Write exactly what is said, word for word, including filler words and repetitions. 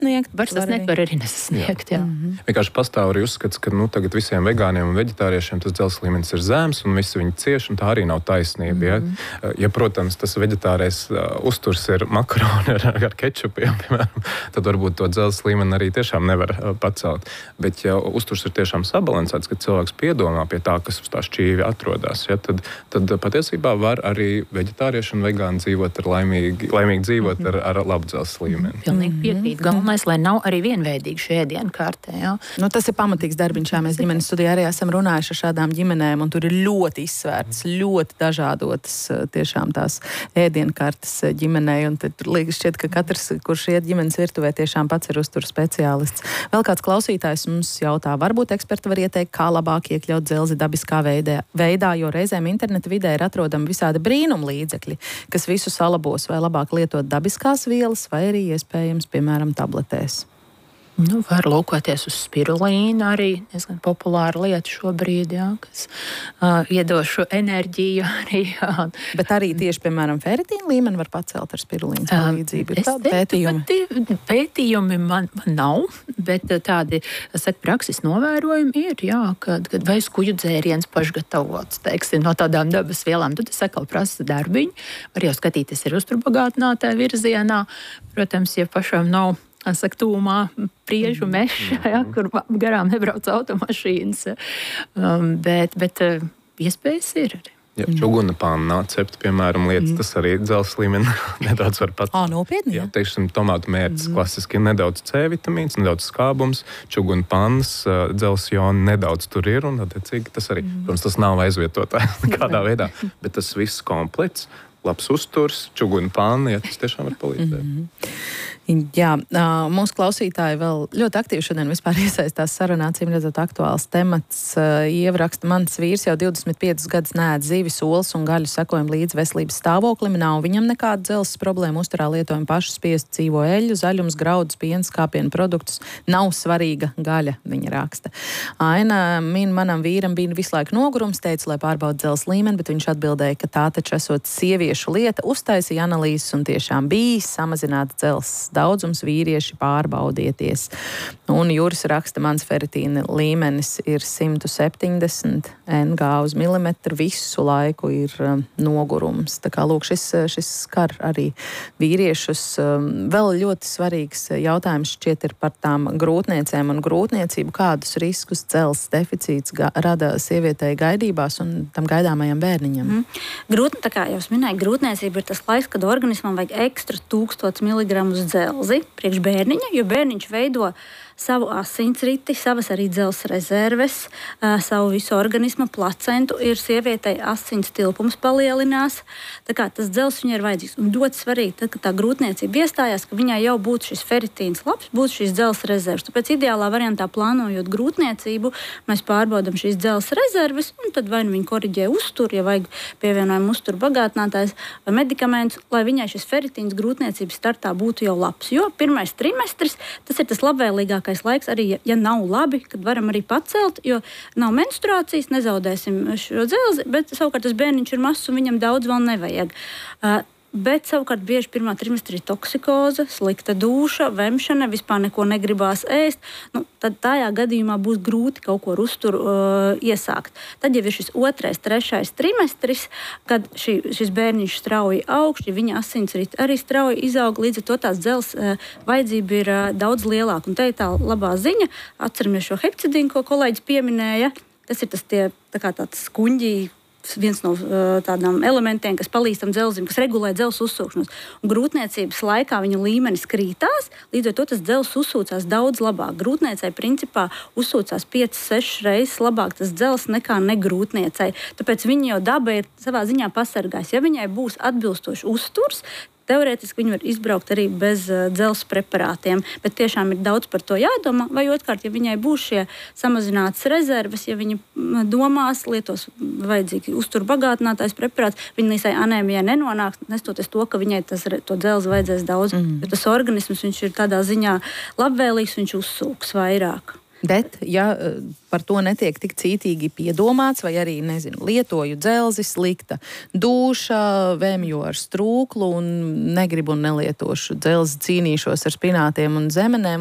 sasniegt. Var sasniegt, var arī nesasniegt, jā. jā. Mm-hmm. Vienkārši pastāv arī uzskats, ka nu, tagad visiem vegāniem un veģetāriešiem tas dzelzs līmenis ir zems un visi viņi cieš, un tā arī nav taisnība. Mm-hmm. Ja? ja, protams, tas veģetārais uh, uzturs ir makaroni ar, ar kečupiem, piemēram, tad varbūt to dzelzs līmeni arī tiešām nevar uh, pacelt. Bet ja uzturs ir tiešām sabalansēts, ka cilvēks piedomā pie tā, kas uz tā šķīvi atrodas, ja, tad, tad patiesībā var arī veģetārieši un vegāni dzīvot ar laimīgi, laimīgi dzīvot mm-hmm. ar, ar labu dzelzs līmeni. Pilnīgi piekrīt. Galvenais, lai nav arī vienveidīgi šie ēdienu kārtē. Ja? Nu, tas ir pamatīgs darbiņš. Mēs ģimenes studijā arī esam runājuši ar šādām ģimenēm, un tur ir ļoti izsvērts, ļoti dažādotas tiešām tās ēdienu kārtas ģimenei, un tad liekas šķiet, ka katrs, kurš iet ģimenes virtuvē, tiešām pats ir uzturu speciālists. Vēl kāds klausītājs mums jautā, varbūt eksperti var ieteikt, kā labāk iekļaut dzelzi dabiskā veidā, veidā jo reizēm interneta vidē ir atrodami visādi brīnum līdzekļi, kas visu salabos, vai labāk lietot dabiskās vielas, vai arī iespējams, piemēram, tabletēs. Nu, var lūkoties uz spirulīnu, arī diezgan populāra lieta šobrīd, jā, kas uh, iedod šo enerģiju. Arī, jā. Bet arī tieši, piemēram, feritīna līmeni var pacelt ar spirulīnas palīdzību. Ir tādi pētījumi? Pati, pētījumi man, man nav, bet tādi, saka, praksis novērojumi ir, jā, kad, kad vai skuju dzēriens pašgatavots, teiksim, no tādām dabas vielām, tad tas atkal prasa darbiņu. Var jau skatīties ir uzturbagātinātā virzienā. Protams, ja pašām nav saka, tūmā priežu meša, ja, kur garām nebrauc automašīnas. Um, bet bet uh, iespējas ir arī. Ja, čuguna panna cept, piemēram, lietas, tas arī dzelzs līmeni nedaudz var pat. Ā, nopietni, jā. Jā, teiksim, tomātu mērķis mm. klasiski ir nedaudz C vitamīns, nedaudz skābums, čuguna pannas, dzelzs joni nedaudz tur ir, un attiecīgi tas arī, mm. protams, tas nav aizvietotājs nekādā veidā, bet tas viss komplekts, labs uzturs, čuguna panna, ja tas tiešām var palīdzēt. Mm. Jā, mūsu klausītāji vēl ļoti aktīvi šodien vispār iesaistās sarunā, cīm redzot aktuāls temats. Ievraksta, mans vīrs jau divdesmit piecus gadus neēd zivis, olas un gaļu, sekojam līdz veselības stāvoklim, nav viņam nekāda dzelzs problēma, uzturā lietojam pašu spiestu dzīvo eļļu, zaļums, graudus, piens, kāpienu produktus, nav svarīga gaļa, viņa raksta. Aina min, manam vīram bija visu laiku nogurums, teica, lai pārbauda dzelzs līmeni, bet viņš atbildēja, ka tā taču esot sieviešu lieta, uztaisīja analīzes un tiešām bija samazināts dzelzs daudzums, vīrieši pārbaudieties. Un Juris raksta, mans feritīna līmenis ir simt septiņdesmit N G uz milimetru, visu laiku ir um, nogurums. Tā kā, lūk, šis, šis skar arī vīriešus. Um, vēl ļoti svarīgs jautājums šķiet ir par tām grūtniecēm un grūtniecību, kādus riskus dzelzs deficīts ga- rada sievietei gaidībās un tam gaidāmajam bērniņam. Mm. Grūt, tā kā jau es minēju, grūtniecība ir tas laiks, kad organismam vajag ekstra tūkstots miligramus dzelzi priekš bērniņa, jo bērniņš veido savu asinsriti, savas arī dzelzs rezerves, uh, savu visu organismu placentu, ir sievietei asins tilpums palielinās. Tā kā tas dzelzs viņai ir vajadzīgs. Un ļoti svarīgi, tad, kad tā grūtniecība iestājās, ka viņai jau būtu šis feritīns labs, būtu šīs dzelzs rezerves. Tāpēc ideālā variantā plānojot grūtniecību, mēs pārbaudam šīs dzelzs rezerves, un tad vai nu viņi koriģē uzturu, ja vajag pievienojumu uzturu bagātinātājs vai medikamentus, lai viņai šis feritīns grūtniecības startā būtu jau labs. Jo pirmais trimestris, tas ir tas labvēlīgākais laiks arī, ja, ja nav labi, kad varam arī pacelt, jo nav menstruācijas, nezaudēsim šo dzelzi, bet savukārt tas bērniņš ir mazs un viņam daudz vēl nevajag. Uh, Bet savukārt bieži pirmā trimestrī ir toksikoze, slikta dūša, vemšana, vispār neko negribās ēst. Nu, tad tajā gadījumā būs grūti kaut ko ar uzturu uh, iesākt. Tad jau ir šis otrais, trešais trimestris, kad šī, šis bērniņš strauji augš, ja viņa asinsrite arī strauji izaug, līdz ar to tās dzelzs uh, vajadzība ir uh, daudz lielāka. Un te ir tā labā ziņa, atceramies šo hepcidīnu, ko kolēģis pieminēja. Tas ir tas tie, tā kā tāds skuņģī, viens no uh, tādām elementiem, kas palīdz tam dzelzim, kas regulē dzelzs uzsūkšanos. Un grūtniecības laikā viņa līmenis krītās, līdz ar to tas dzelzs uzsūcās daudz labāk. Grūtniecei principā uzsūcās piecas sešas reizes labāk tas dzelzs nekā negrūtniecei. Tāpēc viņa jau daba ir savā ziņā pasargājis. Ja viņai būs atbilstošs uzturs, teorētiski viņi var izbraukt arī bez uh, dzelzs preparātiem, bet tiešām ir daudz par to jādomā. Vai otrkārt, ja viņai būs šie samazinātas rezerves, ja viņa domās, lietos vajadzīgi uzturbagātinātājs preparāts, viņa līdzai anēmijai nenonāks, nestoties to, ka viņai tas, to dzelzi vajadzēs daudz. Mm. Jo tas organisms, viņš ir tādā ziņā labvēlīgs, viņš uzsūks vairāk. Bet, ja par to netiek tik cītīgi piedomāts, vai arī, nezinu, lietoju dzelzi, slikta dūša, vēmju ar strūklu un negribu un nelietošu dzelzi, cīnīšos ar spinātiem un zemenēm,